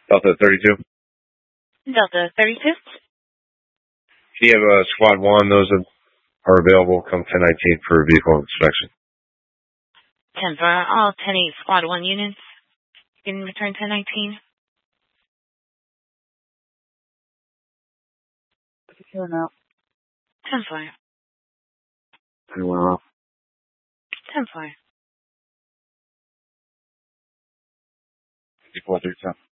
Delta 32. Delta 32. Can you have Squad 1? Those are available come 1019 for vehicle inspection. 10 for all 10-8 Squad 1 units. You can return 1019. Out. 10-4. Anyone off? 10-4. 54 through 10.